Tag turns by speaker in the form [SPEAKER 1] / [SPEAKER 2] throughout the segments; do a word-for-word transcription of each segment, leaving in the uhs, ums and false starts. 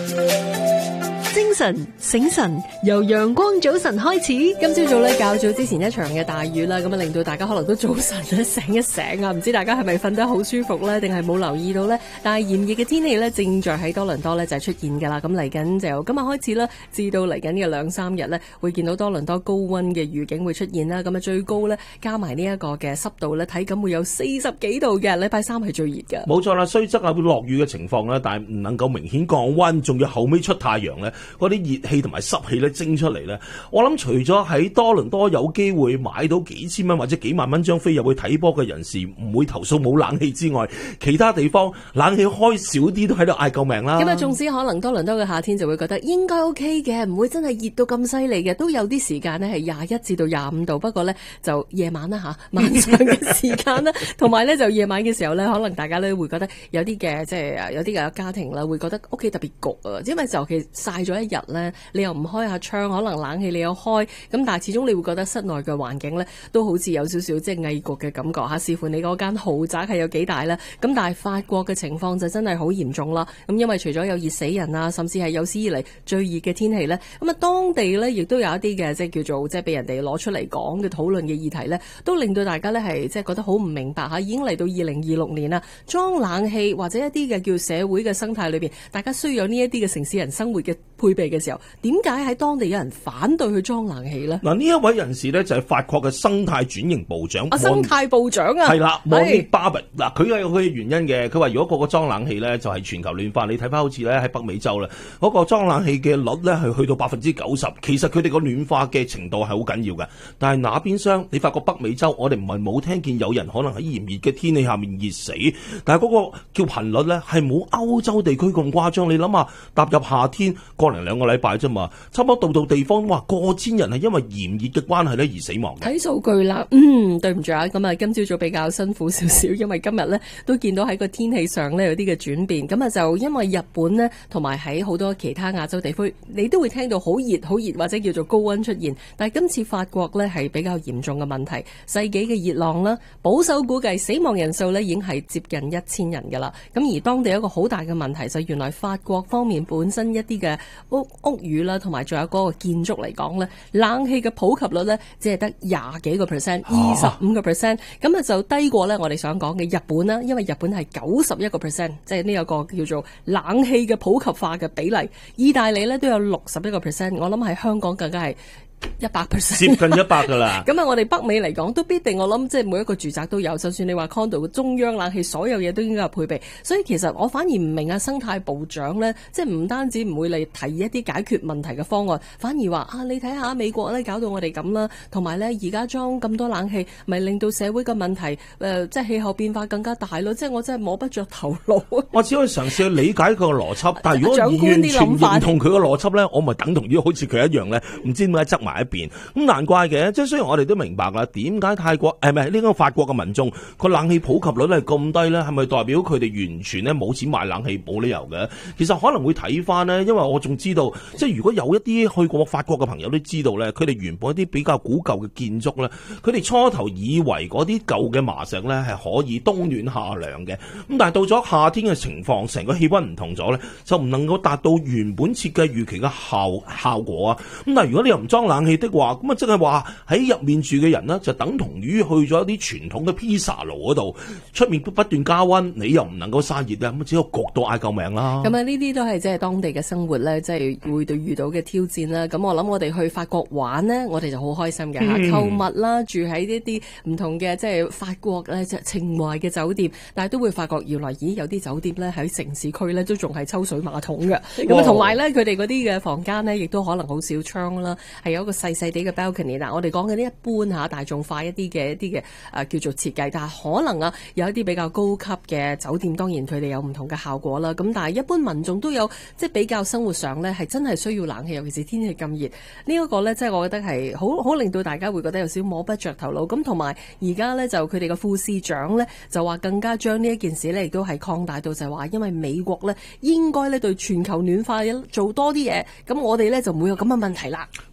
[SPEAKER 1] 精神醒神，由陽光早晨開始。今朝早咧較早之前一場嘅大雨啦，咁啊令到大家可能都早晨咧醒一醒啊！唔知大家係咪瞓得好舒服咧，定係冇留意到咧？但係炎熱嘅天氣咧，正在喺多倫多咧就係出現噶啦。咁嚟緊就由今日開始啦，至到嚟緊嘅兩三日咧，會見到多倫多高溫嘅預警會出現啦。咁啊最高咧加埋呢一個嘅濕度咧，體感會有四十幾度嘅。禮拜三係最熱嘅。
[SPEAKER 2] 冇錯啦，雖則啊會落雨嘅情況咧，但係唔能夠明顯降溫，仲要後尾出太陽咧。嗰啲熱氣同埋濕氣咧蒸出嚟咧，我諗除咗喺多倫多有機會買到幾千蚊或者幾萬蚊張飛入去睇波嘅人士唔會投訴冇冷氣之外，其他地方冷氣開少啲都喺度嗌救命啦。
[SPEAKER 1] 咁啊，縱使可能多倫多嘅夏天就會覺得應該 OK 嘅，唔會真係熱到咁犀利嘅，都有啲時間呢係廿一至到廿五度，不過呢，就夜晚啦嚇，晚上嘅時間啦，同埋呢就夜晚嘅時候呢，可能大家呢會覺得有啲嘅即係有啲嘅家庭啦，會覺得屋企特別焗啊，因為尤其曬咗一日呢。你又唔開下窗，可能冷氣你有開，咁但係始終你會覺得室內嘅環境呢都好似有少少即係翳焗嘅感覺嚇。視乎你嗰間豪宅係有幾大啦。咁但係法國嘅情況就真係好嚴重啦。咁因為除咗有熱死人啊，甚至係有史以嚟最熱嘅天氣呢，咁啊當地呢亦都有一啲嘅即係叫做即係俾人哋攞出嚟講嘅討論嘅議題呢，都令到大家呢係即係覺得好唔明白嚇。已經嚟到二零二六年啦，裝冷氣或者一啲嘅叫社會嘅生態裏邊，大家需要有呢一啲嘅城市人生活嘅配備嘅時候，點解喺當地有人反對去裝冷氣呢？
[SPEAKER 2] 嗱，呢一位人士呢，就係法國嘅生態轉型部長。
[SPEAKER 1] 啊，生態部長啊，
[SPEAKER 2] 係啦 Monique Barrett。嗱，佢有佢嘅原因嘅。佢話如果個個裝冷氣呢，就係全球暖化。你睇翻好似咧喺北美洲啦，嗰個裝冷氣嘅率呢，係去到百分之九十。其實佢哋個暖化嘅程度係好緊要嘅。但係那邊廂，你發覺北美洲，我哋唔係冇聽見有人可能喺炎熱嘅天氣下面熱死。但係嗰個叫頻率呢，係冇歐洲地區咁誇張。你諗下，踏入夏天過零兩個禮拜啫嘛，差唔多到到地方哇過千人係因為炎熱嘅關係咧而死亡嘅。
[SPEAKER 1] 睇數據啦，嗯，對唔住啊，咁啊今朝早比較辛苦少少，因為今日咧都見到喺個天氣上咧有啲嘅轉變，咁啊就因為日本呢，同埋喺好多其他亞洲地區，你都會聽到好熱好熱或者叫做高溫出現，但係今次法國咧係比較嚴重嘅問題，世紀嘅熱浪啦，保守估計死亡人數咧已經係接近一千人㗎啦。咁而當地有一個好大嘅問題就係原來法國方面本身一啲嘅屋屋宇啦，同埋仲有嗰個建築嚟講咧，冷氣嘅普及率咧只係得廿幾個 percent， 二十五個 percent， 咁啊就低過咧我哋想講嘅日本啦，因為日本係九十一個 percent， 即係呢一個叫做冷氣嘅普及化嘅比例。意大利咧都有六十一個 percent， 我諗喺香港更加係一百 percent，
[SPEAKER 2] 接近一百噶啦。
[SPEAKER 1] 咁啊，我哋北美嚟講都必定，我諗即係每一個住宅都有，就算你話 condo 嘅中央冷氣，所有嘢都應該有配備。所以其實我反而唔明啊，生態部長咧，即係唔單止唔會嚟提一啲解決問題嘅方案，反而話啊，你睇下美國咧搞到我哋咁啦，同埋咧而家裝咁多冷氣，咪令到社會嘅問題誒、呃，即係氣候變化更加大咯。即係我真係摸不着頭腦。我
[SPEAKER 2] 只可以嘗試去理解佢嘅邏輯，但係如果完全認同佢嘅邏輯咧，我咪等同於好似佢一樣咧，唔知點解執埋一邊，咁難怪嘅。即係雖然我哋都明白啦，點解泰國誒唔係呢個法國嘅民眾個冷氣普及率係咁低咧？係咪代表佢哋完全咧冇錢買冷氣？冇理由嘅。其實可能會睇翻呢，因為我仲知道，即係如果有一啲去過法國嘅朋友都知道咧，佢哋原本一啲比較古舊嘅建築咧，佢哋初頭以為嗰啲舊嘅麻石咧係可以冬暖夏涼嘅，咁但係到咗夏天嘅情況，成個氣溫唔同咗咧，就唔能夠達到原本設計預期嘅效效果啊。咁但係如果你又唔裝冷氣的話，咁啊即係話喺入面住嘅人呢，就等同於去咗一啲傳統嘅披薩爐嗰度，出面不斷加溫，你又唔能夠散熱啊，咁只有焗到嗌救命啦。
[SPEAKER 1] 咁啊，呢啲都係即係當地嘅生活咧，即係會對遇到嘅挑戰啦。咁我諗我哋去法國玩呢，我哋就好開心嘅嚇，嗯、購物啦，住喺呢啲唔同嘅即係法國咧，即係情懷嘅酒店，但係都會發覺原來咦有啲酒店咧喺城市區咧都仲係抽水馬桶嘅。咁啊，同埋咧佢哋嗰啲嘅房間呢，亦都可能好少窗啦，係有一個細細啲嘅 balcony。嗱，我哋講嘅啲一般嚇大眾化一啲嘅一啲嘅誒叫做設計，但係可能啊有一啲比較高級嘅酒店，當然佢哋有唔同嘅效果啦。咁但係一般民眾都有即係比較生活上咧係真係需要冷氣，尤其是天氣咁熱。呢、這、一個咧即係我覺得係好好令到大家會覺得有少摸不着頭腦。咁同埋而家咧就佢哋嘅副市長咧就話更加將呢一件事咧亦都係擴大到就係話，因為美國咧應該咧對全球暖化做多啲嘢，咁我哋咧就唔會有咁嘅問題啦。
[SPEAKER 2] 國際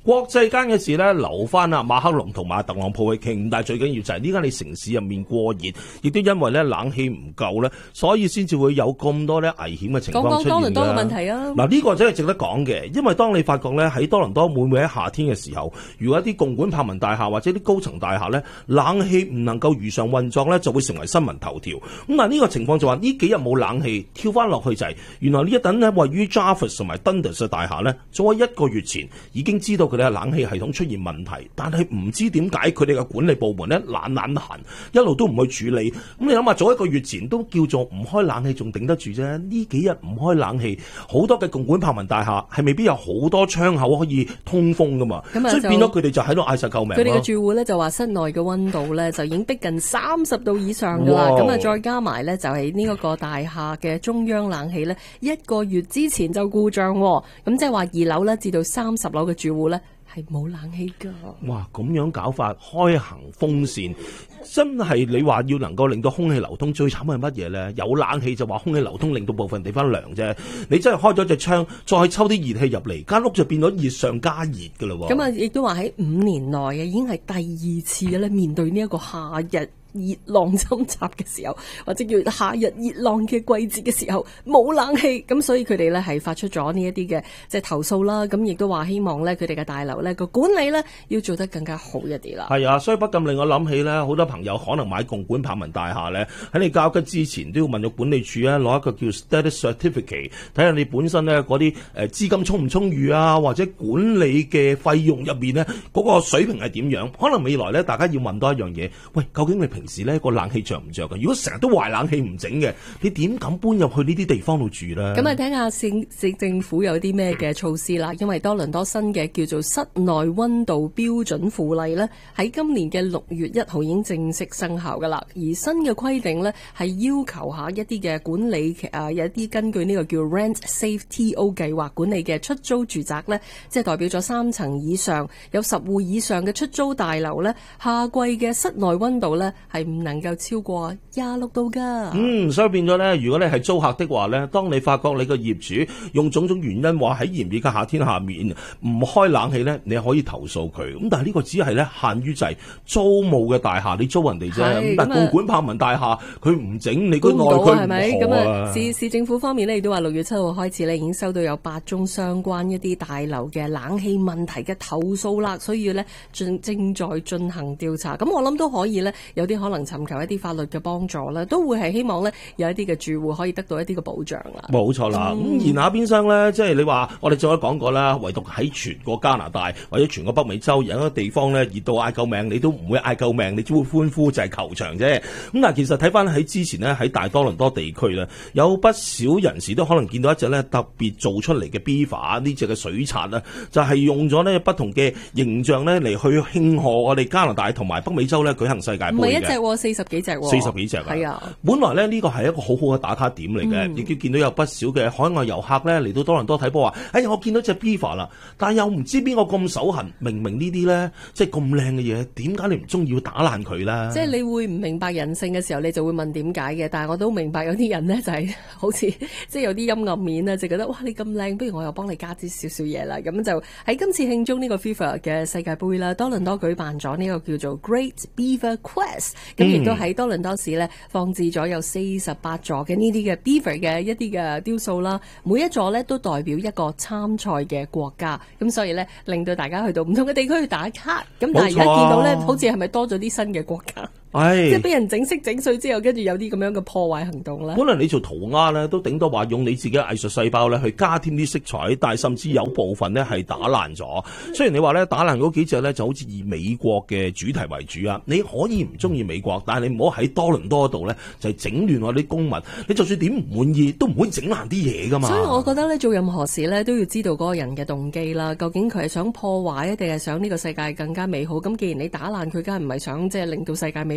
[SPEAKER 2] 世間嘅事咧，留翻啊馬克龍同埋特朗普去傾。但係最緊要就係呢間你城市入面過熱，亦都因為咧冷氣唔夠咧，所以先至會有咁多咧危險嘅情況出現。
[SPEAKER 1] 講講多倫多嘅問題啊！
[SPEAKER 2] 嗱，呢個真係值得講嘅，因為當你發覺咧喺多倫多每每喺夏天嘅時候，如果一啲共管柏文大廈或者啲高層大廈咧冷氣唔能夠如常運作咧，就會成為新聞頭條。咁嗱呢個情況就話呢幾日冇冷氣，跳翻落去就係、是、原來呢一等咧位於 Jarvis 同埋 Dundas 嘅大廈咧，早喺一個月前已經知道佢哋嘅冷氣系統出現問題，但係唔知點解佢哋嘅管理部門咧懶懶閒，一路都唔去處理。咁你諗下，早一個月前都叫做唔開冷氣仲頂得住啫，呢幾日唔開冷氣，好多嘅共管柏文大廈係未必有好多窗口可以通風噶嘛，所以變咗佢哋就喺度嗌晒救命。
[SPEAKER 1] 佢哋嘅住戶咧就話室內嘅溫度咧就已經逼近三十度以上噶啦，咁啊再加埋咧就係呢一個大廈嘅中央冷氣咧一個月之前就故障，咁即係話二樓咧至到三十樓嘅住戶咧係冇冷氣噶。
[SPEAKER 2] 哇，咁樣搞法，開行風扇，真係你話要能夠令到空氣流通，最慘係乜嘢咧？有冷氣就話空氣流通，令到部分地方涼啫。你真係開咗隻窗，再抽啲熱氣入嚟，間屋就變咗熱上加熱噶啦。
[SPEAKER 1] 咁啊，亦都話喺五年內啊，已經係第二次嘅咧，面對呢一個夏日熱浪侵襲嘅時候，或者叫夏日熱浪嘅季節嘅時候冇冷氣，咁所以佢哋咧係發出咗呢一啲嘅即係投訴啦。咁亦都話希望咧佢哋嘅大樓咧個管理咧要做得更加好一啲啦。
[SPEAKER 2] 係啊，所以不禁令我諗起咧，好多朋友可能買共管柏文大廈咧，喺你交吉之前都要問咗管理處啊，攞一個叫 Status Certificate， 睇下你本身咧嗰啲誒資金充唔充裕啊，或者管理嘅費用入面咧嗰個水平係點樣？可能未來咧大家要問多一樣嘢，喂，究竟你平時咧個冷氣着唔着嘅？如果成日都壞冷氣唔整嘅，你點敢搬入去呢啲地方度住咧？
[SPEAKER 1] 咁啊，睇下市市政府有啲咩嘅措施啦。因為多倫多新嘅叫做室內溫度標準附例咧，喺今年嘅六月一號已經正式生效噶啦。而新嘅規定咧係要求下一啲嘅管理啊，有一啲根據呢個叫 Rent Safe T O 計劃管理嘅出租住宅咧，即係代表咗三層以上有十戶以上嘅出租大樓咧，夏季嘅室內溫度咧係唔能夠超過廿六度噶。
[SPEAKER 2] 嗯，所以變咗咧，如果你係租客的話咧，當你發覺你個業主用種種原因話喺炎熱嘅夏天下面唔開冷氣咧，你可以投訴佢。咁但係呢個只係咧限於就係租務嘅大廈，你租人哋啫。咁但係共管柏文大廈佢唔整，你個內佢
[SPEAKER 1] 係咪？咁
[SPEAKER 2] 唔
[SPEAKER 1] 啊，市市政府方面咧亦都話六月七號開始咧已經收到有八宗相關一啲大樓嘅冷氣問題嘅投訴啦，所以咧正正在進行調查。咁我諗都可以咧，有啲可能尋求一啲法律嘅幫助啦，都會係希望咧有一啲嘅住戶可以得到一啲嘅保障啦。
[SPEAKER 2] 冇錯啦，咁、嗯、言下邊廂咧，即係你話我哋再講過啦，唯獨喺全個加拿大或者全個北美洲有一個地方咧熱到嗌救命，你都唔會嗌救命，你只會歡呼就係球場啫。咁但係其實睇翻喺之前呢，喺大多倫多地區咧，有不少人士都可能見到一隻咧特別做出嚟嘅 Beaver 呢隻嘅水刷啦，就係、是、用咗呢不同嘅形象咧嚟去慶賀我哋加拿大同埋北美洲咧舉行世界盃嘅。唔係一隻，四十幾隻，四十幾隻啊！係啊，本來咧呢個係一個好好嘅打卡點嚟嘅，亦、嗯、都見到有不少嘅海外遊客咧嚟到多倫多睇波話，哎呀，我見到隻 Beaver 啦，但係又唔知邊個咁手痕，明明呢啲咧即係咁靚嘅嘢，點解你唔中意要打爛佢咧？即係你會唔明白人性嘅時候，你就會問點解嘅。但係我都明白有啲人咧就係、是、好似即係有啲陰暗面啊，就覺得哇你咁靚，不如我又幫你加啲少少嘢啦。咁就喺今次慶祝呢個 FIFA 嘅世界盃啦，多倫多舉辦咗呢個叫做 Great Beaver Quest， 咁亦都喺多倫多市咧放置咗有四十八座嘅呢啲嘅 Beaver 嘅一啲嘅雕塑啦，每一座咧都代表一個參賽嘅國家，咁所以咧令到大家去到唔同嘅地區去打卡。咁但係而家見到咧，好似係咪多咗啲新嘅國家？即係俾人整色整碎之後，跟住有啲咁樣嘅破壞行動啦。本來你做塗鴉咧，都頂多話用你自己嘅藝術細胞咧去加添啲色彩，但係甚至有部分咧係打爛咗。雖然你話咧打爛嗰幾隻咧就好似以美國嘅主題為主啊，你可以唔中意美國，但係你唔好喺多倫多度咧就係整亂我啲公民。你就算點唔滿意，都唔會整爛啲嘢噶嘛。所以我覺得咧做任何事咧都要知道嗰個人嘅動機啦。究竟佢係想破壞，定係想呢個世界更加美好？咁既然你打爛佢，梗係唔係想即係令到世界美好？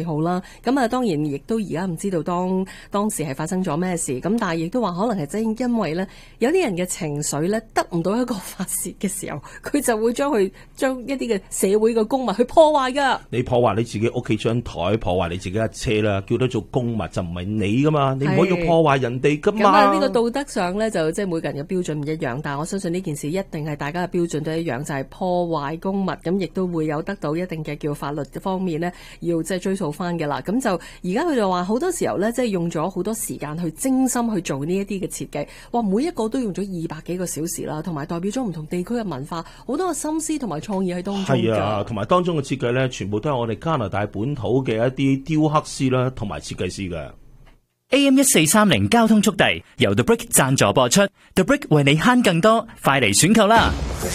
[SPEAKER 1] 號啦。咁啊，當然亦都而家唔知道當當時係發生咗咩事。咁但係亦都話可能係真因為咧，有啲人嘅情緒咧得唔到一個發泄嘅時候，佢就會將佢將一啲嘅社會嘅公物去破壞噶。
[SPEAKER 2] 你破壞你自己屋企張台，破壞你自己嘅車啦，叫得做公物就唔係你噶嘛，你唔可以破壞人哋噶嘛。
[SPEAKER 1] 咁啊，呢個道德上咧就即係每個人嘅標準唔一樣，但係我相信呢件事一定係大家嘅標準都一樣，就係、是、破壞公物，咁亦都會有得到一定嘅叫法律方面呢，要即係追溯翻嘅啦。咁就而家佢就話好多時候咧，即係用咗好多時間去精心去做呢一啲嘅設計，哇！每一個都用咗二百幾個小時啦，同埋代表咗唔同地區嘅文化，好多嘅心思同埋創意喺當中。
[SPEAKER 2] 係啊，同埋當中嘅設計咧，全部都係我哋加拿大本土嘅一啲雕刻師啦，同埋設計師嘅。
[SPEAKER 3] A M 一四三零交通速遞由 The Brick 贊助播出 ，The Brick 為你慳更多，快嚟選購啦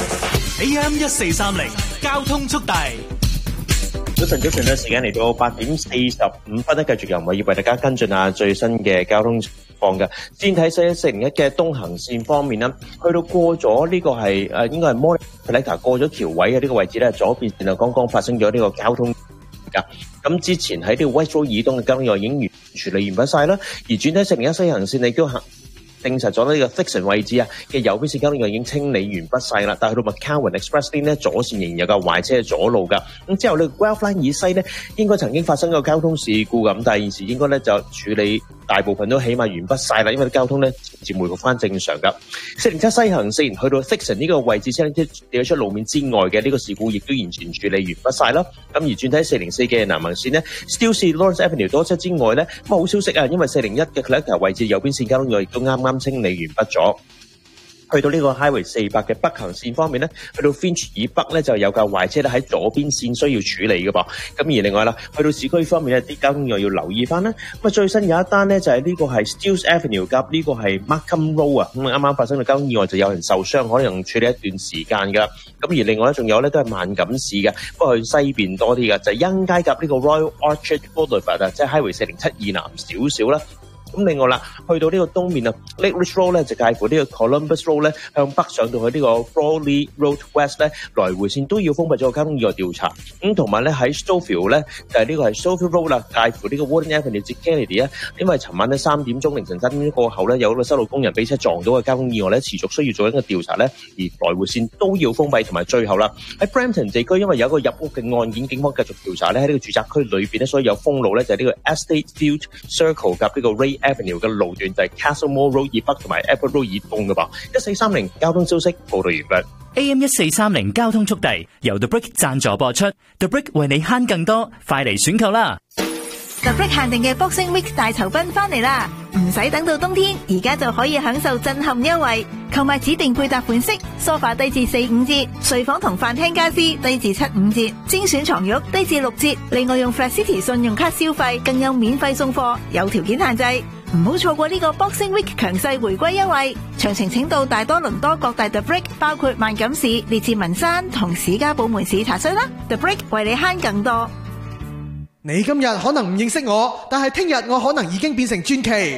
[SPEAKER 4] ！A M 一四三零交通速遞。
[SPEAKER 5] 早晨，早晨咧，時間嚟到八點四十五分咧，繼續由偉業為大家跟進下最新嘅交通情況嘅。先睇四一四零一嘅東行線方面啦，去到過咗呢個係誒，應該係 Morning Collector 過咗橋位嘅呢個位置咧，左邊線啊剛剛發生咗呢個交通噶。咁之前喺呢個 West Road 以東嘅交通已經完處理完畢晒啦，而轉睇四零一西行線亦都行。證實咗呢個 Dixon 位置啊嘅右邊線交通已經清理完畢晒啦，但係去到 McCowan Express Lane 咧，左線仍然有架壞車阻路噶。咁之後呢個 Guelph Line 以西咧，應該曾經發生過交通事故咁，但係現時應該咧就處理大部分都起碼完畢晒啦，因為啲交通咧漸漸回復翻正常噶。四零七西行線去到 Dixon 呢個位置先跌咗出路面之外嘅呢個事故，亦都完全處理完畢晒啦。咁而轉睇四零四嘅南行線呢 Still see Lawrence Avenue 多車之外咧，咁好消息啊，因為四零一嘅 Collector 位置右邊線交通亦都啱啱清理完畢咗。去到呢個 Highway 四百嘅北行線方面咧，去到 Finch 以北咧就有架壞車咧喺左邊線需要處理嘅噃。咁而另外啦，去到市區方面咧，啲交通又要留意翻啦。咁啊最新有一單咧就係、是、呢個係 Steeles Avenue 夾呢個係 Markham Road 啊，咁啱啱發生嘅交通意外就有人受傷，可能處理一段時間噶。咁而另外咧仲有咧都係萬錦市嘅，不過去西邊多啲嘅就係欣街夾呢個 Royal Orchard Boulevard 啊，即係 Highway 四零七以南少少啦。咁另外啦，去到呢個東面啊 Lake Ridge Road 咧，就介乎呢個 Columbus Road 咧向北上到去呢個 Frawley Road West 咧，來回線都要封閉咗個交通意外調查。咁同埋咧喺 Stouffville 咧，就係、是、呢個係 Stouffville Road 啦，介乎呢個 Warden Avenue 至 Kennedy 啊。因為尋晚咧三點鐘凌晨三點鐘過後咧，有一個修路工人俾車撞到嘅交通意外咧，持續需要做一個調查咧，而來回線都要封閉。同埋最後啦，喺 Brampton 地區，因為有一個入屋嘅案件，警方繼續調查咧，喺呢個住宅區裏邊咧，所以有封路咧，就係、是、呢個 Estate Field Circle 及呢個 Ray Avenue 嘅路段就係 Castlemore Road 以北同埋 Airport Road 以東嘅噃。一四三零交通消息報道完畢。
[SPEAKER 3] A M 一四三零交通速遞由 The Brick 贊助播出 ，The Brick 為你慳更多，快嚟選購啦！
[SPEAKER 6] The Brick 限定嘅 Boxing Week 大酬賓翻嚟啦，唔使等到冬天，而家就可以享受震撼優惠。購買指定配搭款式，梳化低至四五折，睡房同飯廳家私低至七五折，精選床褥低至六折。另外用 Flat City 信用卡消費，更有免費送貨，有條件限制。唔好錯過呢個 Boxing Week 強勢回歸優惠，詳情請到大多倫多各大 The Brick， 包括萬錦市、列治文山同史家堡門市查詢啦。The Brick 為你慳更多。
[SPEAKER 7] 你今日可能唔認識我，但係聽日我可能已經變成傳奇。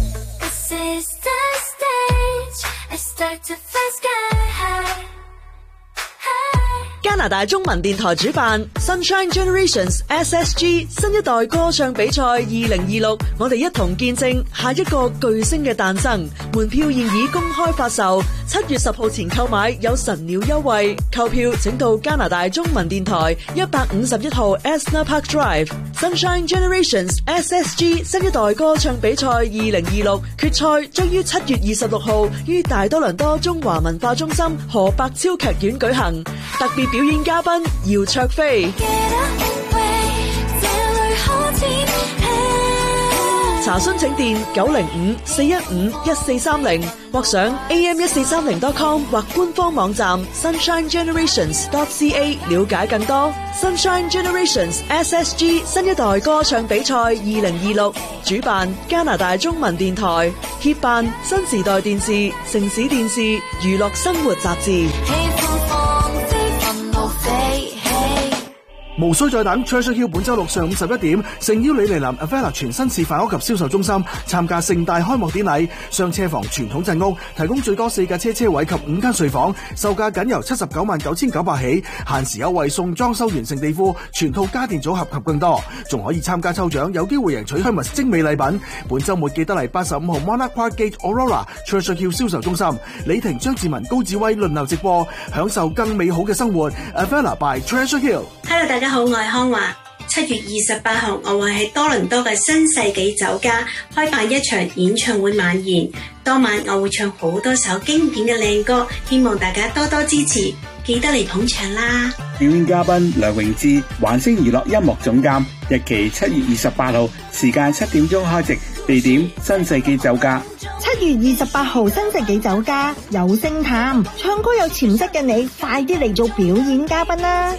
[SPEAKER 8] 加拿大中文電台主辦 Sunshine Generations S S G 新一代歌唱比賽二零二六，我哋一同見證下一個巨星嘅誕生。門票現已公開發售，七月十號前購買有神鳥優惠。購票請到加拿大中文電台一百五十一號 Esner Park Drive。Sunshine Generations S S G 新一代歌唱比賽二零二六決賽將於七月二十六號於大多倫多中華文化中心何百超劇院舉行，特別表演嘉賓姚卓飛。查詢請電九零五四一五一四三零或上 A M 一四三零 dot com 或官方網站 sunshine generations dot c a 了解更多。Sunshine Generations S S G 新一代歌唱比賽二零二六，主辦加拿大中文電台，協辦新時代電視、城市電視、娛樂生活雜誌。
[SPEAKER 9] 無需再等 Treasure Hill 本周六上午十一點，誠邀你嚟臨 Avella 全新示範屋及銷售中心參加盛大開幕典禮。雙車房傳統鎮屋提供最多四架車車位及五間睡房，售價僅由七十九萬九千九百起，限時優惠送裝修完成地庫、全套家電組合及更多，仲可以參加抽獎，有機會贏取香蜜精美禮品。本周末記得嚟八十五號 Monarch Park Gate Aurora Treasure Hill 銷售中心，李婷、張志文、高志威輪流直播，享受更美好嘅生活。Avella by Treasure Hill。Hello，
[SPEAKER 10] 大家好，我係康華。七月二十八號，我會喺多倫多嘅新世紀酒家開辦一場演唱會晚宴。當晚我會唱好多首經典嘅靚歌，希望大家多多支持，記得嚟捧場啦！
[SPEAKER 11] 表演嘉賓梁榮志，環星娛樂音樂總監，日期七月二十八號，時間七點鐘開席，地點新世紀酒家。
[SPEAKER 6] 七月二十八號，新世紀酒家有星探，唱歌有潛質嘅你，快啲嚟做表演嘉賓啦！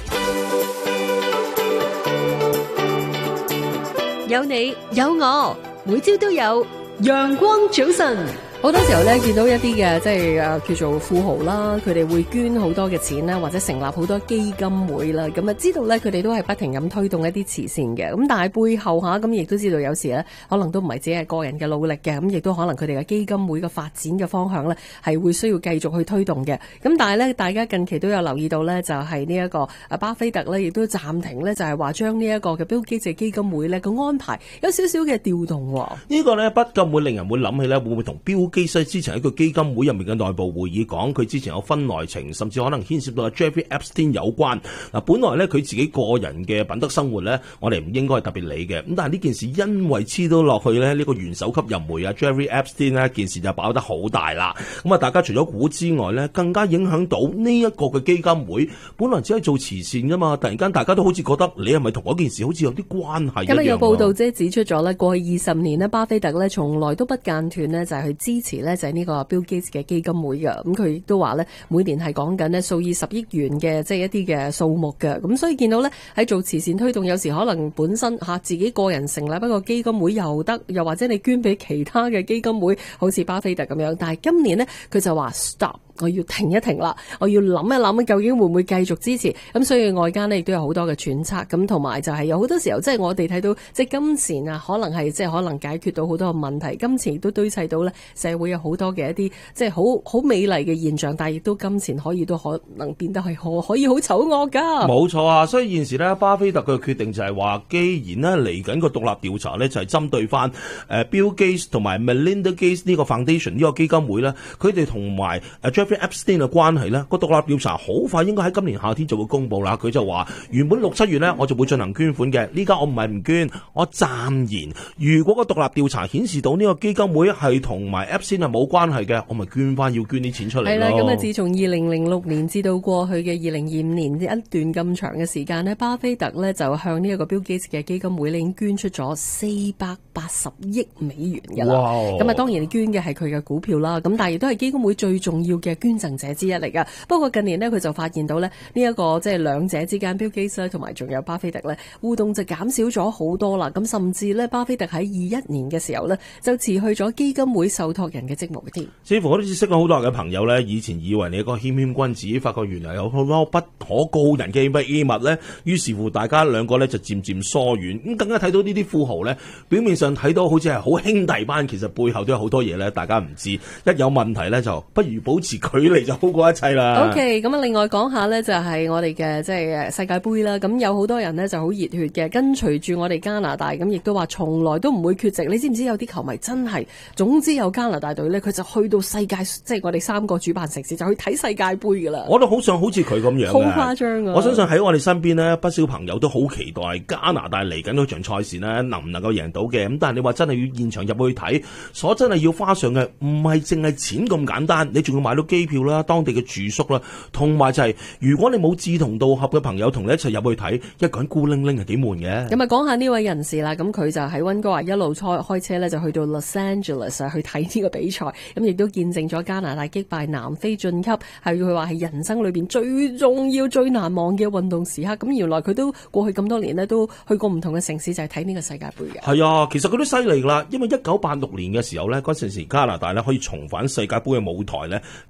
[SPEAKER 1] 有你有我，每朝都有陽光早晨。好多時候咧，見到一啲嘅即係誒叫做富豪啦，佢哋會捐好多嘅錢啦，或者成立好多基金會啦。咁啊，知道咧佢哋都係不停咁推動一啲慈善嘅。咁但係背後吓，咁亦都知道有時咧，可能都唔係只係個人嘅努力嘅。咁亦都可能佢哋嘅基金會嘅發展嘅方向咧，係會需要繼續去推動嘅。咁但係咧，大家近期都有留意到咧，就係呢一個阿巴菲特咧，亦都暫停咧，就係話將呢一個嘅標基嘅基金會咧個安排有少少嘅調動。
[SPEAKER 2] 呢個咧不禁會令人會諗起咧，會唔會同標基西之前喺個基金會入面嘅內部會議講，佢之前有婚內情，甚至可能牽涉到阿 Jeffrey Epstein 有關。嗱，本來咧佢自己個人嘅品德生活咧，我哋唔應該係特別理嘅。咁但係呢件事因為黐到落去咧，呢個元首級人梅啊 Jeffrey Epstein 呢件事就爆得好大啦。咁啊，大家除咗估之外咧，更加影響到呢一個嘅基金會，本來只係做慈善噶嘛，突然間大家都好似覺得你係咪同嗰件事好似有啲關係一樣。
[SPEAKER 1] 咁啊，有報道即係指出咗咧，過去二十年呢，巴菲特咧從來都不間斷呢，就係去支持咧。就係呢個 Bill Gates 嘅基金會㗎，咁佢亦都話咧，每年係講緊呢數以十億元嘅即係一啲嘅數目嘅，咁所以見到咧喺做慈善推動，有時可能本身嚇自己個人成立一個基金會又得，又或者你捐俾其他嘅基金會，好似巴菲特咁樣，但係今年呢，佢就話 stop。我要停一停啦，我要諗一諗究竟會唔會繼續支持，咁所以外間呢亦都有好多嘅揣測，咁同埋就係有好多時候即係我哋睇到即係金錢啊，可能係即係可能解決到好多嘅問題，金錢亦都堆砌到咧社會有好多嘅一啲即係好好美麗嘅現象，但係亦都金錢可以都可能變得係可可以好醜惡噶。
[SPEAKER 2] 冇錯啊，所以現時咧巴菲特嘅決定就係話，既然呢嚟緊個獨立調查咧就係針對翻誒 Bill Gates 同埋 Melinda Gates 呢個 Foundation 呢個基金會咧，佢哋同埋誒Epstein 嘅關係咧，個獨立調查好快應該喺今年夏天就會公布啦。佢就話原本六七月咧我就會進行捐款嘅，呢家我唔係唔捐，我暫言。如果個獨立調查顯示到呢個基金會係同埋 Epstein 係冇關係嘅，我咪捐翻要捐啲錢出嚟咯。係啦，
[SPEAKER 1] 咁啊，自從二零零六年至到過去嘅二零二五年一段咁長嘅時間咧，巴菲特咧就向呢一個 Bill Gates 嘅基金會已經捐出咗四百八十億美元㗎啦。咁啊，當然捐嘅係佢嘅股票啦，咁但係亦都係基金會最重要嘅捐贈者之一嚟噶。不過近年呢，佢就發現到咧呢一個即係兩者之間 Bill Gates 同埋仲有巴菲特咧互動就減少咗好多啦。咁甚至咧巴菲特喺二一年嘅時候咧就辭去咗基金會受託人嘅職務嘅添。
[SPEAKER 2] 似乎我都識咗好多人嘅朋友咧，以前以為你一個謙謙君子，發覺原來有好多不可告人嘅秘密咧。於是乎大家兩個咧就漸漸疏遠。咁更加睇到呢啲富豪咧，表面上睇到好似係好兄弟班，其實背後都有好多嘢咧，大家唔知。一有問題咧，就不如保持距離就好過一切啦。
[SPEAKER 1] OK，咁啊，另外講下呢，就係我哋嘅即係世界盃啦。咁有好多人呢就好熱血嘅，跟隨住我哋加拿大，咁亦都話從來都唔會缺席。你知唔知有啲球迷真係，總之有加拿大隊呢，佢就去到世界，即係我哋三個主辦城市就去睇世界盃噶啦。
[SPEAKER 2] 我都好想好似佢咁樣，
[SPEAKER 1] 好誇張啊！
[SPEAKER 2] 我相信喺我哋身邊呢，不少朋友都好期待加拿大嚟緊嗰場賽事呢，能唔能夠贏到嘅。咁但係你話真係要現場入去睇，所真係要花上嘅唔係淨係錢咁簡單，你仲要買到機票啦、當地嘅住宿啦，同埋就係、是、如果你冇志同道合嘅朋友同你一齊入去睇，一個人孤零零係幾悶嘅。
[SPEAKER 1] 咁啊，講下呢位人士啦，咁佢就喺溫哥華一路開開車咧，就去到 Los Angeles 去睇呢個比賽，咁亦都見證咗加拿大擊敗南非晉級，係佢話係人生裏邊最重要、最難忘嘅運動時刻。咁原來佢都過去咁多年呢，都去過唔同嘅城市，就係睇呢個世界盃嘅。
[SPEAKER 2] 係啊，其實佢都犀利㗎啦，因為一九八六年嘅時候呢，嗰陣時加拿大呢可以重返世界盃嘅舞台呢，佢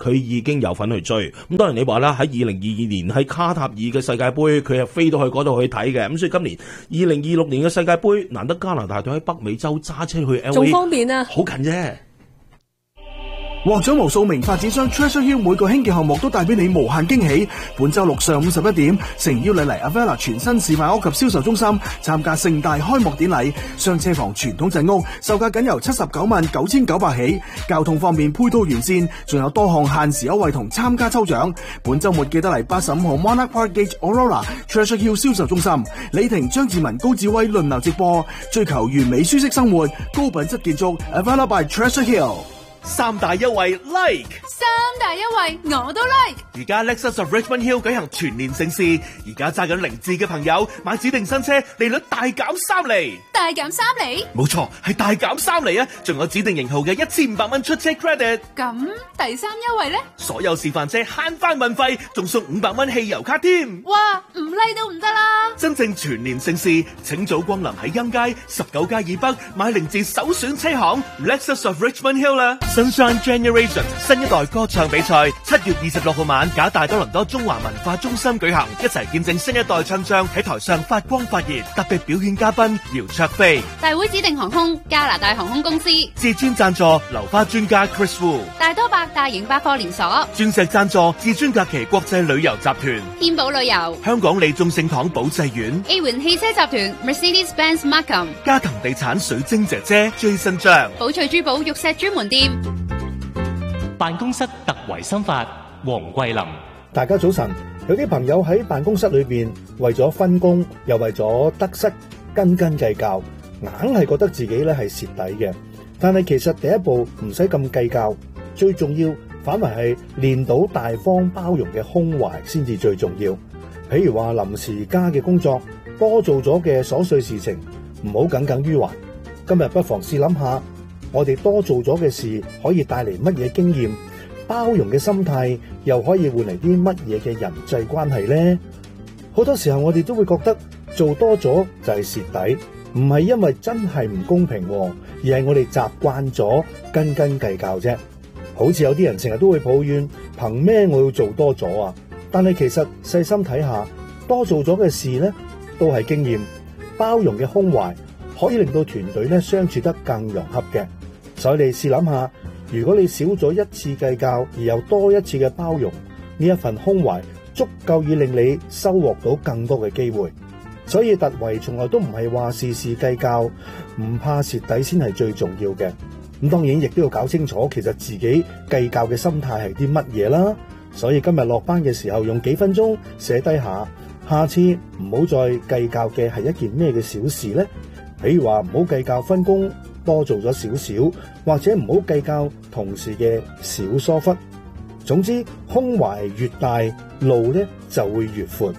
[SPEAKER 2] 佢已經有份去追。咁當然你話啦，喺二零二二年喺卡塔爾嘅世界盃，佢係飛到去嗰度去睇嘅。咁所以今年二零二六年嘅世界盃，難得加拿大隊喺北美洲揸車去 L A，
[SPEAKER 1] 仲方便啊，
[SPEAKER 2] 好近啫。
[SPEAKER 9] 獲獎無數名發展商 Treasure Hill 每個興嘅項目都帶俾你無限驚喜。本周六上午十一點，誠邀你嚟 Avella 全新示範屋及銷售中心參加盛大開幕典禮，雙車房傳統鎮屋售價僅由七十九萬九千九百起。交通方面配套完善，仲有多項限時優惠同參加抽獎。本周末記得嚟八十五號 Monarch Park Gate Aurora Treasure Hill 銷售中心，李婷、張志文、高志威輪流直播，追求完美舒適生活，高品質建築 Avella by Treasure Hill。
[SPEAKER 12] 三大優惠 like，
[SPEAKER 13] 三大優惠我都 like。
[SPEAKER 12] 而家 Lexus of Richmond Hill 舉行全年盛事，而家揸緊零字嘅朋友買指定新車，利率大減三厘，
[SPEAKER 13] 大減三厘？
[SPEAKER 12] 冇錯，係大減三厘啊！仲有指定型號嘅一千五百蚊出車 credit。
[SPEAKER 13] 咁第三優惠呢？
[SPEAKER 12] 所有示範車慳翻運費，仲送五百蚊汽油卡添。
[SPEAKER 13] 哇，唔 like 都唔得啦！
[SPEAKER 12] 真正全年盛事，請早光臨喺欽街十九街以北買零字首選車行 Lexus of Richmond Hill 啦。Sunshine Generation 新一代歌唱比賽七月二十六號晚，假大多倫多中華文化中心舉行，一齊見證新一代唱將喺台上發光發熱。特別表演嘉賓姚焯菲，
[SPEAKER 13] 大會指定航空加拿大航空公司，
[SPEAKER 12] 至尊贊助流花專家 Chris Wu，
[SPEAKER 13] 大多百大型百貨連鎖，
[SPEAKER 12] 鑽石贊助至尊假期國際旅遊集團，
[SPEAKER 13] 天寶旅遊，
[SPEAKER 12] 香港利眾聖堂保濟院
[SPEAKER 13] A 環汽車集團 Mercedes-Benz Markham，
[SPEAKER 12] 嘉騰地產水晶姐姐 Jason 張，
[SPEAKER 13] 寶翠珠寶玉石專門店。
[SPEAKER 3] 辦公室特維心法，黃桂林。
[SPEAKER 14] 大家早晨，有啲朋友喺辦公室裏邊為咗分工，又為咗得失，斤斤計較，硬係覺得自己咧係蝕底嘅。但係其實第一步唔使咁計較，最重要反為係練到大方包容嘅胸懷先至最重要。譬如話臨時加嘅工作，多做咗嘅瑣碎事情，唔好耿耿於懷。今日不妨試諗下，我哋多做咗嘅事可以帶嚟乜嘢經驗？包容嘅心態又可以換嚟啲乜嘢嘅人際關係呢？好多時候我哋都會覺得做多咗就係蝕底，唔係因為真係唔公平，而係我哋習慣咗斤斤計較啫。好似有啲人成日都會抱怨，憑咩我要做多咗啊？但係其實細心睇下，多做咗嘅事呢，都係經驗。包容嘅胸懷可以令到團隊呢相處得更融洽嘅。所以你試諗下，如果你少咗一次計較，而又多一次嘅包容，呢一份胸懷足夠以令你收穫到更多嘅機會。所以突圍從來都唔係話事事計較，唔怕蝕底先係最重要嘅。咁當然亦都要搞清楚，其實自己計較嘅心態係啲乜嘢啦。所以今日落班嘅時候用幾分鐘寫低下，下次唔好再計較嘅係一件咩嘅小事呢？譬如話唔好計較分工多做咗少少，或者唔好計較同事嘅小疏忽。總之，胸懷越大，路呢就會越闊。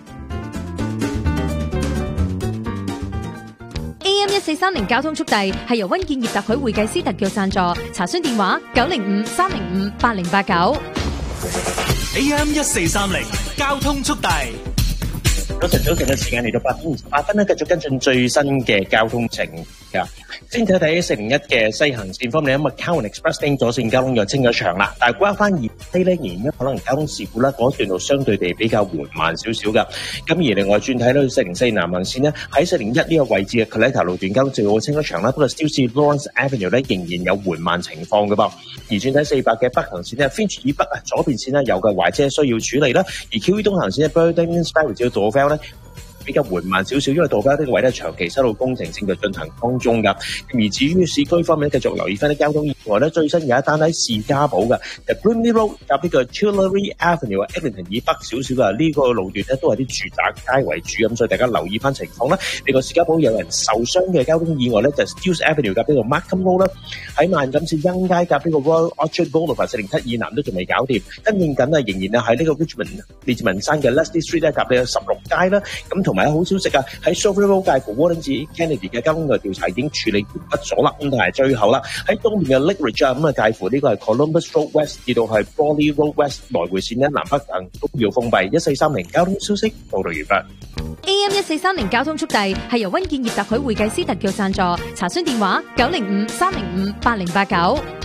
[SPEAKER 15] A M 一四三零交通速遞係由溫建業特許會計師特約贊助，查詢電話九零五三零五八零八九。
[SPEAKER 4] A M 一四三零交通速遞。
[SPEAKER 5] 早晨，早晨嘅時間嚟到八點二十八分咧，繼續跟進最新嘅交通情況。先睇睇四零一嘅西行線方面，因為 McCowan Express 經左線交通又清咗場啦，但係關翻二西咧，仍然可能交通事故啦，嗰段路相對地比較緩慢少少噶。咁而另外轉睇咧，四零四南行線咧，喺四零一呢個位置嘅 Collector 路段交通就會清咗場啦，不過still see Lawrence Avenue 咧仍然有緩慢情況噶噃。而轉睇四百嘅北行線咧 ，Finch 以北啊，左邊線咧有嘅壞車需要處理啦，而 Q E 東行線咧 Burton Sparrow 至到 Dorval 咧，比較緩慢少少，因為道邊呢個位咧長期修路工程正在進行當中㗎。而至於市區方面咧，繼續留意翻啲交通意外咧，最新有一單喺士嘉堡嘅 The Brimley Road 夾呢個 Tuileries Avenue 啊 Eglinton 以北少少嘅呢個路段咧，都係啲住宅街為主，咁所以大家留意翻情況啦。呢個士嘉堡有人受傷嘅交通意外咧，就係 Steeles Avenue 夾呢個 Markham Road 啦，喺萬錦市欣街夾呢個 Royal Orchard Boulevard 四零七以南都仲未搞掂，跟應緊啊，仍然啊喺呢個 Richmond 列治文山嘅 Leslie Street 咧夾呢個十六街啦，咁同埋好消息啊！喺 Sovereign Road 介乎 Warden 至 Kennedy 嘅交通嘅調查已經處理完畢咗啦，咁但係最後啦，喺東面嘅 Lake Ridge 啊，咁啊介乎呢個係 Columbus Road West 至到係 Brawley Road West 來回線咧，南北行都要封閉。一四三零交通消息報道完畢。
[SPEAKER 15] A M 一四三零交通速遞係由溫建業特許會計師特約贊助，查詢電話九零五三零五八零八九。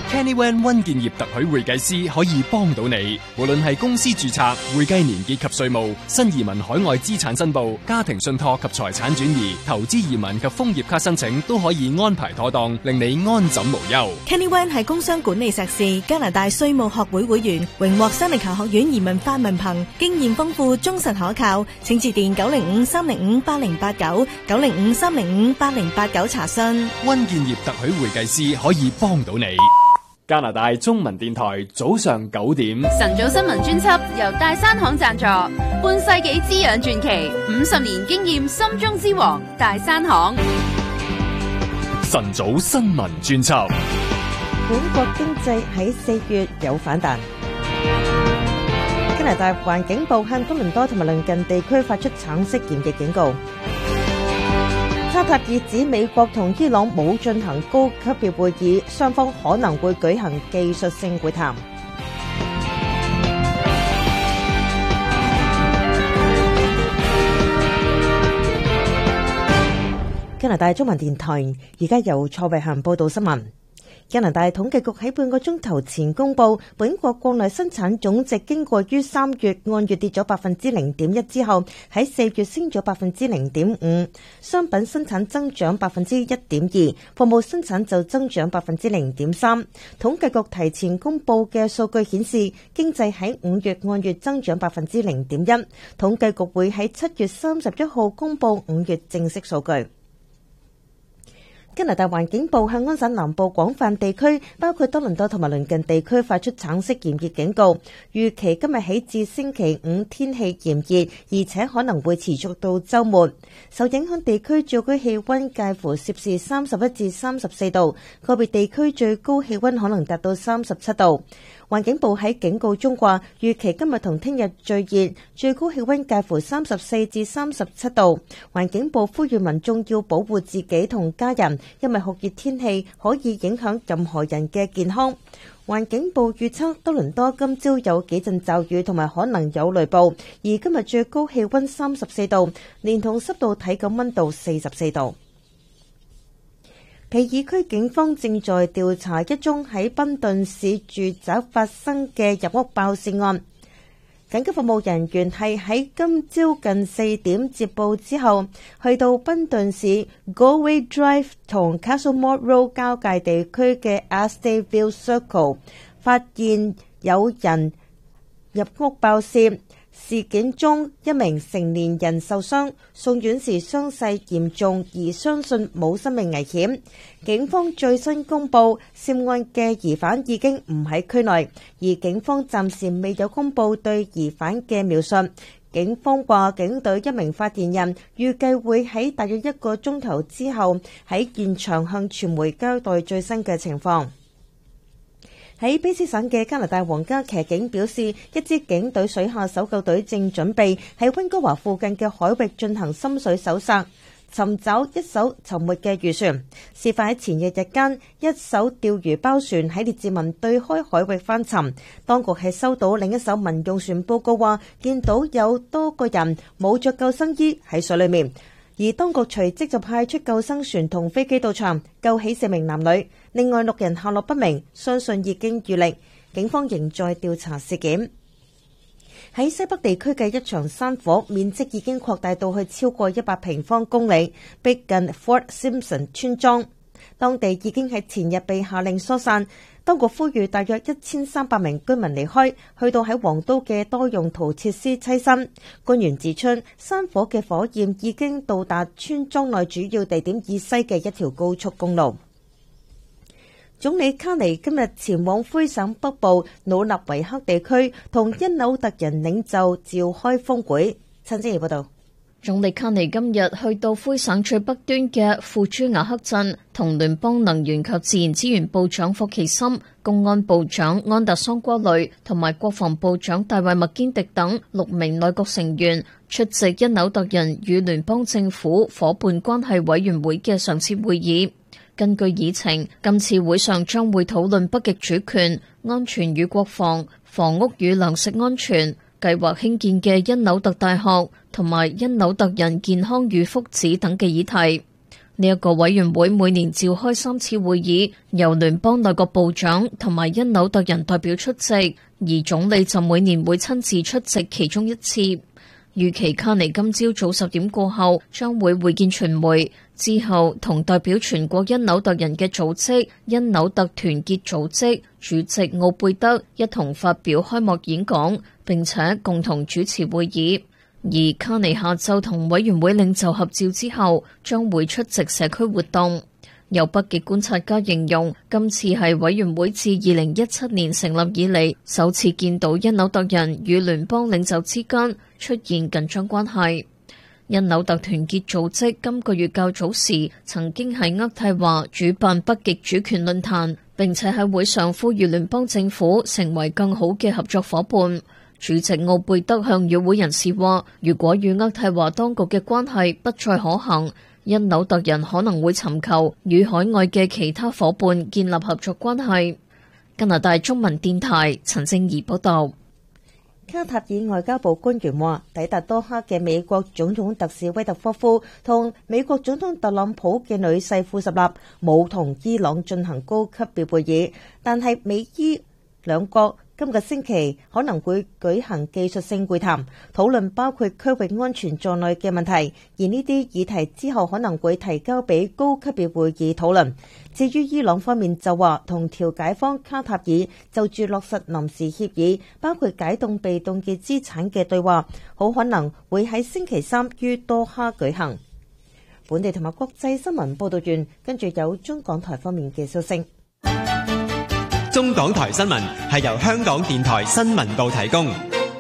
[SPEAKER 16] Kenny Wan 溫建業特許會計師可以幫到你，無論係公司註冊、會計年結及稅務、新移民海外資產申報、家庭信託及財產轉移、投資移民及楓葉卡申請，都可以安排妥當，令你安枕無憂。
[SPEAKER 6] Kenny Wan 係工商管理碩士，加拿大稅務學會會員，榮獲西尼卡學院移民法文憑，經驗豐富，忠實可靠。請致電九零五三零五八零八九九零五三零五八零八九查詢。
[SPEAKER 16] 溫建業特許會計師可以幫到你。加拿大中文電台早上九點，
[SPEAKER 13] 晨早新聞專輯由大山行贊助，半世紀滋養傳奇，五十年經驗心中之王，大山行。
[SPEAKER 16] 晨早新聞專輯。
[SPEAKER 17] 本國經濟喺四月有反彈。加拿大環境部向多倫多同埋鄰近地區發出橙色炎疫警告。卡塔爾指美國同伊朗冇進行高級別會議，雙方可能會舉行技術性會談。加拿大中文電台而家由蔡慧嫻報道新聞。加拿大統計局喺半個鐘頭前公布，本國國內生產總值經過於三月按月跌咗百分之零點一之後，喺四月升咗百分之零點五，商品生產增長百分之一點二，服務生產就增長百分之零點三。統計局提前公布嘅數據顯示，經濟喺五月按月增長百分之零點一。統計局會喺七月三十一號公布五月正式數據。加拿大環境部向安省南部廣泛地區，包括多倫多同埋鄰近地區發出橙色炎熱警告，預期今日起至星期五天氣炎熱，而且可能會持續到週末。受影響地區最高氣溫介乎攝氏三十一至三十四度，個別地區最高氣溫可能達到三十七度。環境部喺警告中話，預期今日同聽日最熱，最高氣溫介乎三十四至三十七度。環境部呼籲民眾要保護自己同家人，因為酷熱天氣可以影響任何人嘅健康。環境部預測多倫多今朝有幾陣驟雨同埋可能有雷暴，而今日最高氣溫三十四度，連同濕度體感溫度四十四度。皮爾區警方正在調查一宗喺賓頓市住宅發生嘅入屋爆竊案。緊急服務人員係喺今朝近四點接報之後，去到賓頓市 Galway Drive 同 Castlemore Road 交界地區嘅 Astaville Circle， 發現有人入屋爆竊。事件中一名成年人受傷，送院時傷勢嚴重，而相信冇生命危險。警方最新公布，涉案嘅疑犯已經唔喺區內，而警方暫時未有公布對疑犯嘅描述。警方話，警隊一名發言人預計會喺大約一個鐘頭之後喺現場向傳媒交代最新嘅情況。喺卑詩省嘅加拿大皇家騎警表示，一支警隊水下搜救隊正準備喺溫哥華附近嘅海域進行深水搜索，尋找一艘沉沒嘅漁船。事發喺前日日間，一艘釣魚包船喺列治文對開海域翻沉。當局係收到另一艘民用船報告話，見到有多個人冇着救生衣喺水裏面。而當局隨即就派出救生船同飛機到場，救起四名男女，另外六人下落不明，相信已經遇溺。警方仍在調查事件。喺西北地區嘅一場山火，面積已經擴大到去超過一百平方公里，逼近 Fort Simpson 村莊。當地已經喺前日被下令疏散。當局呼籲大約一千三百名居民離開，去到喺黃都嘅多用途設施棲身。官員指出，山火嘅火焰已經到達村莊內主要地點以西嘅一條高速公路。總理卡尼今日前往魁省北部努納維克地區，同因紐特人領袖召開峰會。陳志怡報道。
[SPEAKER 18] 總理卡尼今日去到魁省最北端嘅庫朱瓦克鎮，同聯邦能源及自然資源部長霍奇森、公安部長安達桑瓜雷同埋國防部長大衛麥堅迪等六名內閣成員出席因紐特人與聯邦政府夥伴關係委員會嘅常設會議。根據議程，今次會上將會討論北極主權、安全與國防、房屋與糧食安全、計劃興建嘅因紐特大學同埋因紐特人健康與福祉等嘅議題。 呢一個委員會每年召開三次會議，由聯邦內閣部長同埋因紐特人代表出席，而總理就每年會親自出席其中一次。預期卡尼今朝早十點過後將會會見傳媒，之後同代表全國因紐特人嘅組織因紐特團結組織主席奧貝德一同發表開幕演講，並且共同主持會議。而卡尼下晝同委員會領袖合照之後，將會出席社區活動。有北極觀察家形容，今次係委員會自二零一七年成立以嚟首次見到因紐特人與聯邦領袖之間出現緊張關係。因紐特團結組織今個月較早時曾經喺渥太華主辦北極主權論壇，並且喺會上呼籲聯邦政府成為更好嘅合作夥伴。主席奧貝德向與會人士話，如果與渥太華當局嘅關係不再可行，因紐特人可能會尋求與海外嘅其他夥伴建立合作關係。加拿大中文電台陳正儀報道。
[SPEAKER 17] 卡塔爾外交部官員話，抵達多哈嘅美國總統特使威特科夫同美國總統特朗普嘅女婿庫什納冇同伊朗進行高級別會議，但係美伊兩國今個星期可能會舉行技術性會談，討論包括區域安全在內嘅問題，而呢啲議題之後可能會提交俾高級別會議討論。至於伊朗方面就話，同調解方卡塔爾就住落實臨時協議，包括解凍被凍結資產嘅對話，好可能會喺星期三於多哈舉行。本地同埋國際新聞報道完，跟住有中港台方面嘅消息。
[SPEAKER 19] 中港台新聞係由香港電台新聞部提供。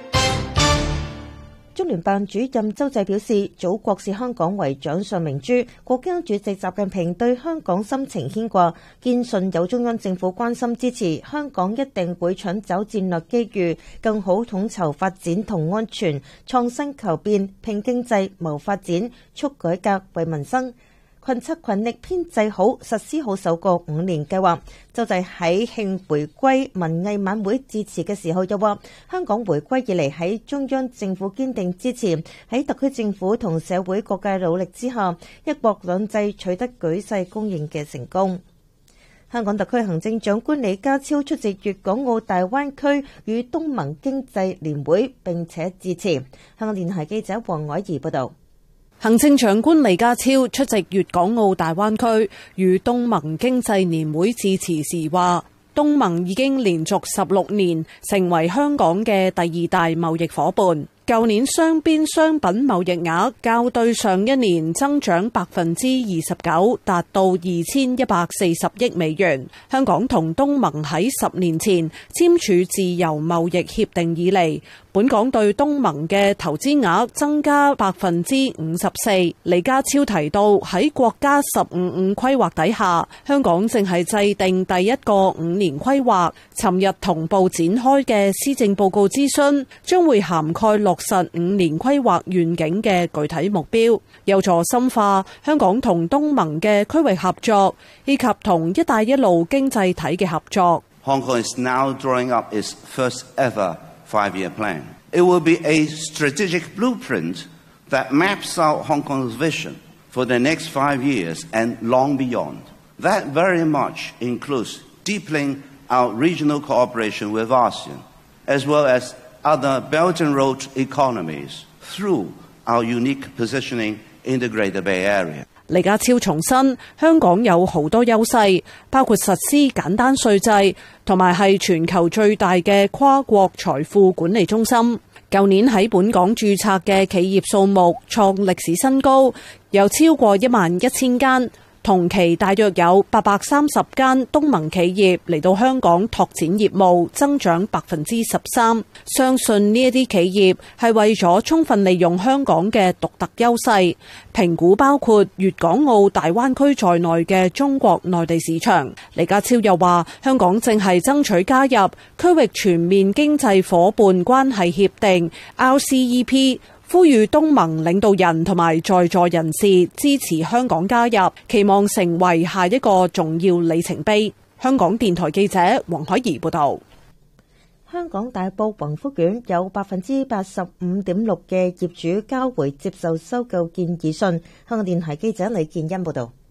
[SPEAKER 17] 中聯辦主任周濟表示，祖國視香港為掌上明珠，國家主席習近平對香港深情牽掛，堅信有中央政府關心支持，香港一定會搶走戰略機遇，更好統籌發展同安全，創新求變，拼經濟，謀發展，促改革，為民生。群策群力編制好，實施好首個五年計劃。周濟喺慶回歸文藝晚會致辭嘅時候又話，香港回歸以嚟喺中央政府堅定支持，喺特區政府同社會各界努力之下，一國兩制取得舉世公認嘅成功。香港特區行政長官李家超出席粵港澳大灣區與東盟經濟年會並且致辭。香港電台記者黃凱儀報道。
[SPEAKER 20] 行政長官李家超出席粵港澳大灣區與東盟經濟年會致辭時話，東盟已經連續十六年成為香港嘅第二大貿易夥伴。舊年雙邊商品貿易額較對上一年增長百分之二十九，達到二千一百四十億美元。香港同東盟喺十年前簽署自由貿易協定以嚟，本港對東盟嘅投資額增加百分之五十四。李家超提到，喺國家十五五規劃底下，香港正係制定第一個五年規劃。尋日同步展開嘅施政報告諮詢，將會涵蓋落實五年規劃願景嘅具體目標，有助深化香港同東盟嘅區域合作，以及同一帶一路經濟體嘅合作。
[SPEAKER 21] Hong Kong is now drawing up its first ever five-year plan. It will be a strategic blueprint that maps out Hong Kong's vision for the next five years and long beyond. That very much includes deepening our regional cooperation with ASEAN, as well as other Belt and Road economies through our unique positioning in the Greater Bay Area.
[SPEAKER 20] 李家超重申，香港有好多優勢，包括實施簡單稅制，同埋係全球最大嘅跨國財富管理中心。舊年喺本港註冊嘅企業數目創歷史新高，有超過一萬一千間。同期大約有八百三十間東盟企業嚟到香港拓展業務，增長百分之十三。相信呢一啲企業係為咗充分利用香港嘅獨特優勢，評估包括粵港澳大灣區在內嘅中國內地市場。李家超又話，香港正係爭取加入區域全面經濟夥伴關係協定 R C E P。呼籲東盟領導人同埋在座人士支持香港加入，期望成為下一個重要里程碑。香港電台記者黃海怡報道。
[SPEAKER 17] 香港大埔宏福苑有百分之八十五點六嘅業主交回接受收購建議信。香港電台記者李建欣報道。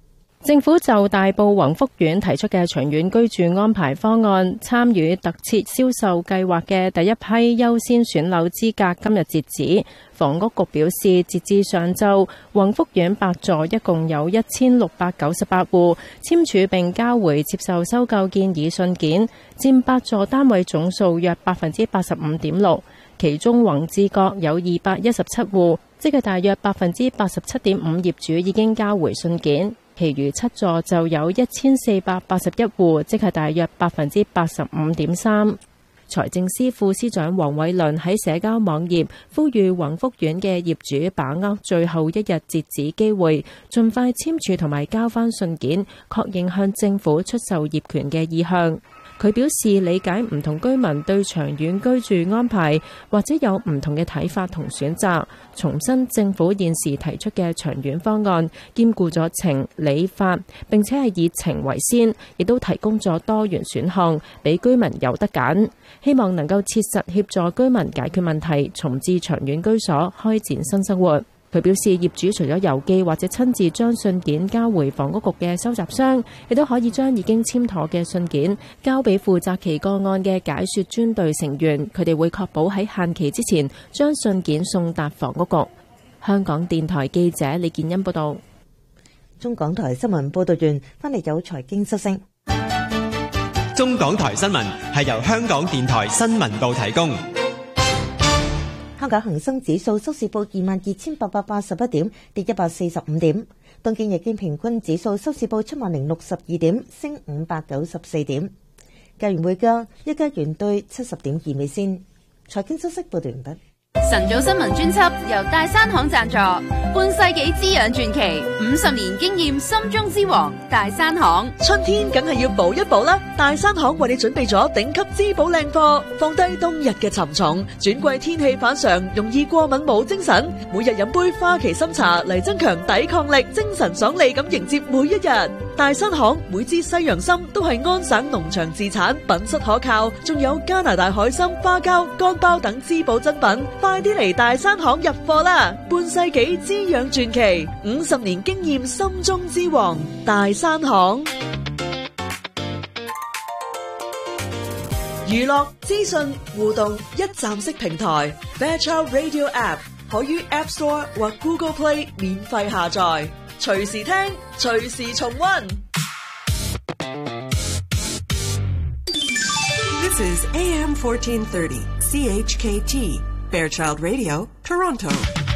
[SPEAKER 7] 政府就大埔宏福苑提出嘅長遠居住安排方案，參與特設銷售計劃嘅第一批優先選樓資格今日截止。房屋局表示，截至上晝，宏福苑八座一共有一千六百九十八戶簽署並交回接受收購建議信件，佔八座單位總數約百分之八十五點六。其中宏志閣有二百一十七戶，即係大約百分之八十七點五業主已經交回信件。其餘七座就有一千四百八十一戶，即係大約百分之八十五點三。財政司副司長黃偉綸喺社交網頁呼籲宏福苑嘅業主把握最後一日截止機會，盡快簽署同埋交返信件，確認向政府出售業權嘅意向。佢表示理解唔同居民對長遠居住安排或者有唔同嘅睇法同選擇，重申政府現時提出嘅長遠方案兼顧咗情理法，並且係以情為先，亦都提供咗多元選項俾居民有得揀，希望能夠切實協助居民解決問題，重置長遠居所，開展新生活。佢表示，業主除咗郵寄或者親自將信件交回房屋局嘅收集箱，亦都可以將已經簽妥嘅信件交俾負責其個案嘅解說專隊成員，佢哋會確保喺限期之前將信件送達房屋局。香港電台記者李建欣報道。
[SPEAKER 17] 中港台新聞報道完，翻嚟有財經收聲。
[SPEAKER 19] 中港台新聞係由香港電台新聞部提供。
[SPEAKER 17] 香港恒生指數收市報二萬二千八百八十一點，跌一百四十五點。東京日經平均指數收市報七萬零六十二點，升五百九十四點。加元匯價，一加元兌七十點二美仙。財經消息報道完畢。
[SPEAKER 13] 晨早新聞專輯由大山行贊助，半世紀滋養傳奇，五十年經驗心中之王大山行。
[SPEAKER 8] 春天梗係要補一補啦，大山行為你準備咗頂級滋補靚貨，放低冬日嘅沉重，轉季天氣反常，容易過敏冇精神，每日飲杯花旗參茶嚟增強抵抗力，精神爽利咁迎接每一日。大山行每支西洋參都係安省農場自產，品質可靠，仲有加拿大海參、花膠、乾包等滋補珍品。快啲嚟大山行入貨啦！半世紀滋養傳奇，五十年經驗心中之王，大山行。娛樂資訊互動一站式平台 Fairchild Radio App 可於 App Store 或 Google Play 免費下載，隨時聽，隨時重溫。
[SPEAKER 22] This is A M fourteen thirty C H K T Fairchild Radio, Toronto.